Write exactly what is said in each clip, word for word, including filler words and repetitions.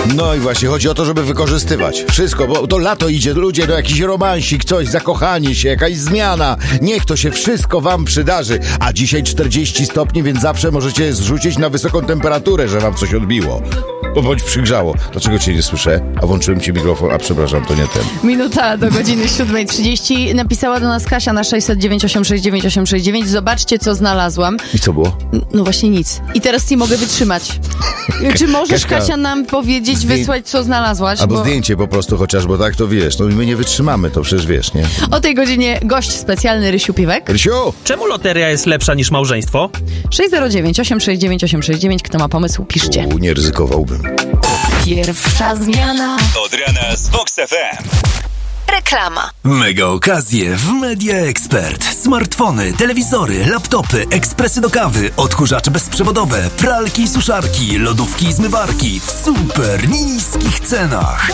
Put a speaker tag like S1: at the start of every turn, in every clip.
S1: No i właśnie, chodzi o to, żeby wykorzystywać wszystko, bo to lato idzie, ludzie, no jakiś romansik, coś, zakochanie się, jakaś zmiana. Niech to się wszystko wam przydarzy. A dzisiaj czterdzieści stopni, więc zawsze możecie zrzucić na wysoką temperaturę, że wam coś odbiło. Bo bądź przygrzało. Dlaczego cię nie słyszę? A włączyłem ci mikrofon, a przepraszam, to nie ten.
S2: Minuta do godziny siódmej trzydzieści. Napisała do nas Kasia na sześćset dziewięć osiem sześć dziewięć osiem sześć dziewięć. Zobaczcie, co znalazłam.
S1: I co było?
S2: No właśnie nic. I teraz nie mogę wytrzymać. Czy możesz,
S1: Kaśka,
S2: Kasia, nam powiedzieć,
S1: zdję...
S2: wysłać, co znalazłaś?
S1: Albo
S2: bo...
S1: zdjęcie po prostu chociaż, bo tak to wiesz. No my nie wytrzymamy, to przecież wiesz, nie?
S2: O tej godzinie gość specjalny Rysiu Piwek.
S1: Rysiu!
S3: Czemu loteria jest lepsza niż małżeństwo?
S2: sześć zero dziewięć osiem sześć dziewięć osiem sześć dziewięć. Kto ma pomysł, piszcie.
S1: U, nie ryzykowałbym.
S2: Pierwsza zmiana.
S4: Od rana z Vox F M.
S5: Reklama.
S6: Mega okazje w Media Expert. Smartfony, telewizory, laptopy, ekspresy do kawy, odkurzacze bezprzewodowe, pralki i suszarki, lodówki i zmywarki w super niskich cenach.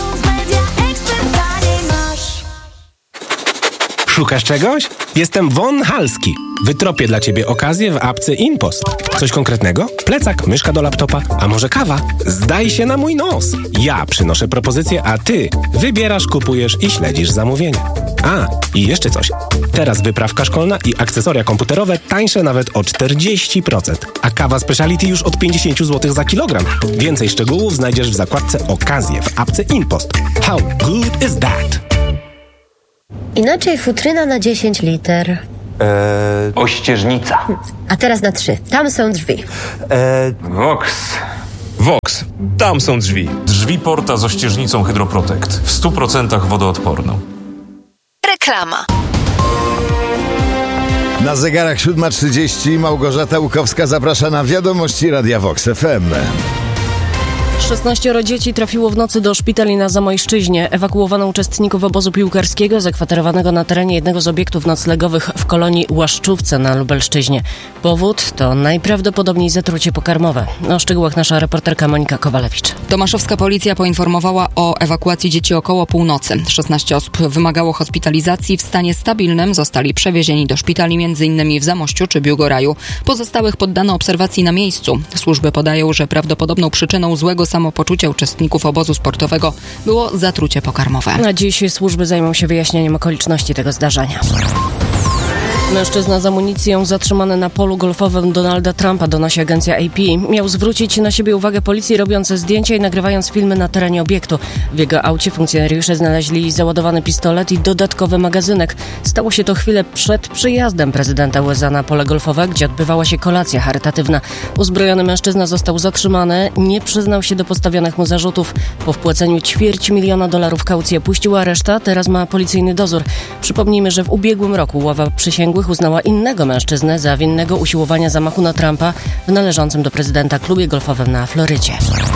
S7: Szukasz czegoś? Jestem Von Halski. Wytropię dla ciebie okazję w apce InPost. Coś konkretnego? Plecak, myszka do laptopa, a może kawa? Zdaj się na mój nos. Ja przynoszę propozycję, a ty wybierasz, kupujesz i śledzisz zamówienia. A, i jeszcze coś. Teraz wyprawka szkolna i akcesoria komputerowe tańsze nawet o czterdzieści procent. A kawa speciality już od pięćdziesiąt złotych za kilogram. Więcej szczegółów znajdziesz w zakładce Okazje w apce InPost. How good is that?
S8: Inaczej futryna na dziesięć liter.
S9: Eee, ościeżnica.
S8: A teraz na trzy. Tam są drzwi.
S9: Eee,
S10: Vox. Vox. Tam są drzwi.
S11: Drzwi porta z ościeżnicą Hydroprotect. W stu procentach wodoodporną.
S5: Reklama.
S1: Na zegarach siódma trzydzieści Małgorzata Łukowska zaprasza na wiadomości Radia Vox F M.
S12: szesnaścioro dzieci trafiło w nocy do szpitali na Zamojszczyźnie. Ewakuowano uczestników obozu piłkarskiego zakwaterowanego na terenie jednego z obiektów noclegowych w kolonii Łaszczówce na Lubelszczyźnie. Powód to najprawdopodobniej zatrucie pokarmowe. O szczegółach nasza reporterka Monika Kowalewicz.
S13: Tomaszowska policja poinformowała o ewakuacji dzieci około północy. szesnaście osób wymagało hospitalizacji. W stanie stabilnym zostali przewiezieni do szpitali m.in. w Zamościu czy Biłgoraju. Pozostałych poddano obserwacji na miejscu. Służby podają, że prawdopodobną przyczyną złego samopoczucia uczestników obozu sportowego było zatrucie pokarmowe.
S12: Na dziś służby zajmą się wyjaśnieniem okoliczności tego zdarzenia. Mężczyzna z amunicją zatrzymany na polu golfowym Donalda Trumpa, donosi agencja A P. Miał zwrócić na siebie uwagę policji, robiąc zdjęcia i nagrywając filmy na terenie obiektu. W jego aucie funkcjonariusze znaleźli załadowany pistolet i dodatkowy magazynek. Stało się to chwilę przed przyjazdem prezydenta U S A na pole golfowe, gdzie odbywała się kolacja charytatywna. Uzbrojony mężczyzna został zatrzymany, nie przyznał się do postawionych mu zarzutów. Po wpłaceniu ćwierć miliona dolarów kaucji opuścił areszta, teraz ma policyjny dozór. Przypomnijmy, że w ubiegłym roku ława przysięgłych uznała innego mężczyznę za winnego usiłowania zamachu na Trumpa w należącym do prezydenta klubie golfowym na Florydzie.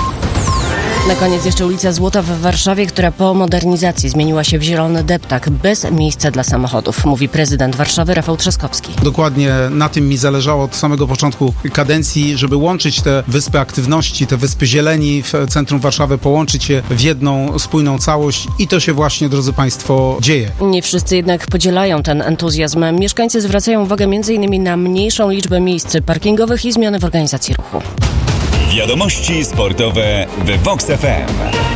S12: Na koniec jeszcze ulica Złota w Warszawie, która po modernizacji zmieniła się w zielony deptak bez miejsca dla samochodów, mówi prezydent Warszawy Rafał Trzaskowski.
S14: Dokładnie na tym mi zależało od samego początku kadencji, żeby łączyć te wyspy aktywności, te wyspy zieleni w centrum Warszawy, połączyć je w jedną spójną całość i to się właśnie, drodzy Państwo, dzieje.
S12: Nie wszyscy jednak podzielają ten entuzjazm. Mieszkańcy zwracają uwagę m.in. na mniejszą liczbę miejsc parkingowych i zmiany w organizacji ruchu.
S4: Wiadomości sportowe w Vox F M.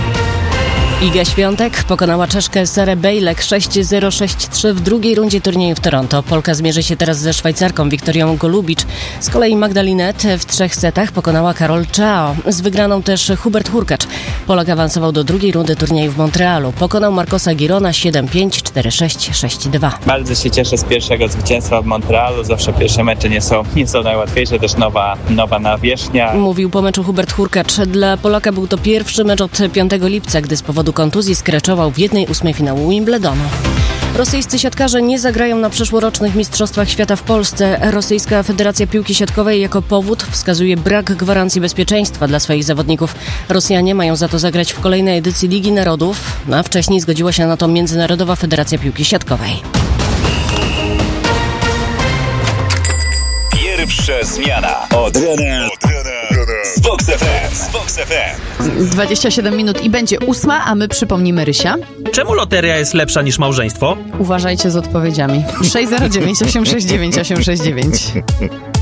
S12: Iga Świątek pokonała Czeszkę Sarę Bejlek sześć zero sześć trzy w drugiej rundzie turnieju w Toronto. Polka zmierzy się teraz ze Szwajcarką Wiktorią Golubicz. Z kolei Magdalinet w trzech setach pokonała Karol Czao. Z wygraną też Hubert Hurkacz. Polak awansował do drugiej rundy turnieju w Montrealu. Pokonał Marcosa Girona siedem pięć, cztery sześć, sześć dwa.
S15: Bardzo się cieszę z pierwszego zwycięstwa w Montrealu. Zawsze pierwsze mecze nie są, nie są najłatwiejsze, też nowa, nowa nawierzchnia.
S12: Mówił po meczu Hubert Hurkacz. Dla Polaka był to pierwszy mecz od piątego lipca, gdy z powodu kontuzji skreczował w jednej ósmej finału Wimbledonu. Rosyjscy siatkarze nie zagrają na przyszłorocznych Mistrzostwach Świata w Polsce. Rosyjska Federacja Piłki Siatkowej jako powód wskazuje brak gwarancji bezpieczeństwa dla swoich zawodników. Rosjanie mają za to zagrać w kolejnej edycji Ligi Narodów, a wcześniej zgodziła się na to Międzynarodowa Federacja Piłki Siatkowej.
S4: Pierwsza zmiana od rana z Vox F M. Z Vox F M.
S2: dwadzieścia siedem minut i będzie ósma, a my przypomnimy Rysia.
S3: Czemu loteria jest lepsza niż małżeństwo?
S2: Uważajcie z odpowiedziami. sześć zero dziewięć osiem sześć dziewięć osiem sześć dziewięć.